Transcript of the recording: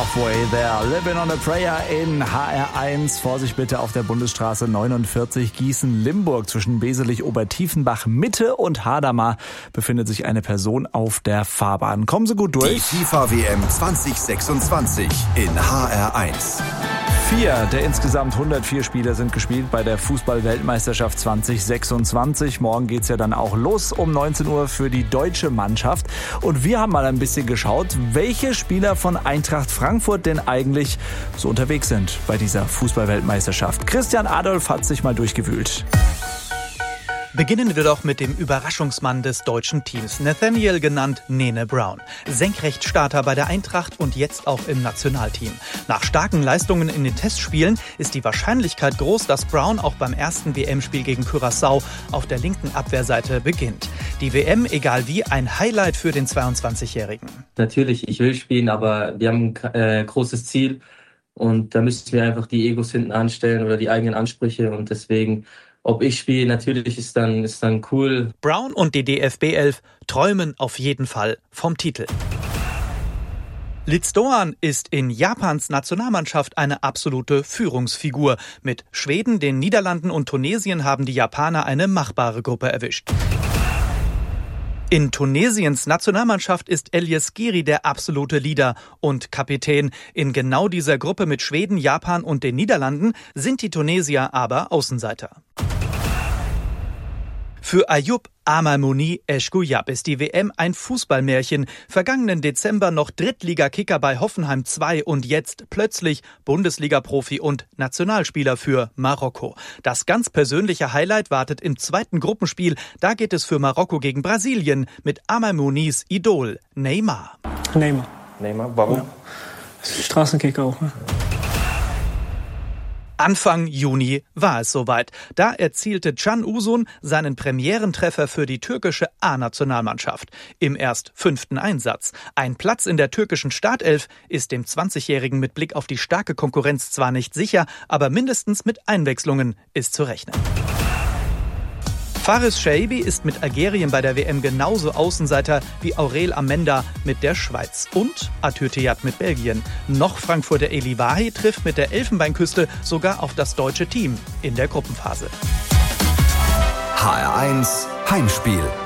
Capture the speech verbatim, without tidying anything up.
Halfway There, Living on a Prayer in H R eins. Vorsicht bitte auf der Bundesstraße neunundvierzig Gießen-Limburg. Zwischen Beselich-Obertiefenbach Mitte und Hadamar befindet sich eine Person auf der Fahrbahn. Kommen Sie gut durch. Die FIFA-W M zwanzig sechsundzwanzig in H R eins. Vier der insgesamt hundertvier Spiele sind gespielt bei der Fußball-Weltmeisterschaft zwanzig sechsundzwanzig. Morgen geht's ja dann auch los um neunzehn Uhr für die deutsche Mannschaft. Und wir haben mal ein bisschen geschaut, welche Spieler von Eintracht Frankfurt denn eigentlich so unterwegs sind bei dieser Fußball-Weltmeisterschaft. Christian Adolf hat sich mal durchgewühlt. Beginnen wir doch mit dem Überraschungsmann des deutschen Teams, Nathaniel genannt Nene Brown. Senkrechtstarter bei der Eintracht und jetzt auch im Nationalteam. Nach starken Leistungen in den Testspielen ist die Wahrscheinlichkeit groß, dass Brown auch beim ersten W M-Spiel gegen Curaçao auf der linken Abwehrseite beginnt. Die W M, egal wie, ein Highlight für den zweiundzwanzigjährigen. Natürlich, ich will spielen, aber wir haben ein äh, großes Ziel und da müssen wir einfach die Egos hinten anstellen oder die eigenen Ansprüche und deswegen... Ob ich spiele, natürlich ist dann, ist dann cool. Brown und die D F B elf träumen auf jeden Fall vom Titel. Litz Doan ist in Japans Nationalmannschaft eine absolute Führungsfigur. Mit Schweden, den Niederlanden und Tunesien haben die Japaner eine machbare Gruppe erwischt. In Tunesiens Nationalmannschaft ist Elias Giri der absolute Leader und Kapitän. In genau dieser Gruppe mit Schweden, Japan und den Niederlanden sind die Tunesier aber Außenseiter. Für Ayoub Amarmouni Eschgouyab ist die W M ein Fußballmärchen. Vergangenen Dezember noch Drittliga-Kicker bei Hoffenheim zwei und jetzt plötzlich Bundesliga-Profi und Nationalspieler für Marokko. Das ganz persönliche Highlight wartet im zweiten Gruppenspiel. Da geht es für Marokko gegen Brasilien mit Amarmounis Idol Neymar. Neymar. Neymar, warum? Ja. Straßenkicker auch, ne? Anfang Juni war es soweit. Da erzielte Can Uzun seinen Premierentreffer für die türkische A-Nationalmannschaft im erst fünften Einsatz. Ein Platz in der türkischen Startelf ist dem zwanzigjährigen mit Blick auf die starke Konkurrenz zwar nicht sicher, aber mindestens mit Einwechslungen ist zu rechnen. Faris Shaibi ist mit Algerien bei der W M genauso Außenseiter wie Aurel Amenda mit der Schweiz und Atür Teyat mit Belgien. Noch Frankfurter Eli Wahi trifft mit der Elfenbeinküste sogar auf das deutsche Team in der Gruppenphase. H R eins Heimspiel.